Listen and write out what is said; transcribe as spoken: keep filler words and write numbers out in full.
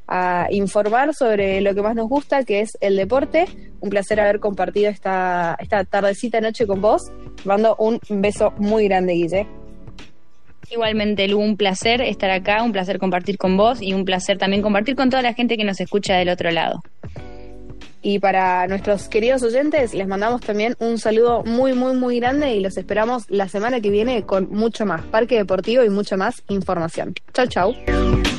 a informar sobre lo que más nos gusta, que es el deporte. Un placer haber compartido esta, esta tardecita noche con vos. Te mando un beso muy grande, Guille. Igualmente, Lu, un placer estar acá, un placer compartir con vos y un placer también compartir con toda la gente que nos escucha del otro lado. Y para nuestros queridos oyentes, les mandamos también un saludo muy, muy, muy grande y los esperamos la semana que viene con mucho más Parque Deportivo y mucha más información. Chau, chau.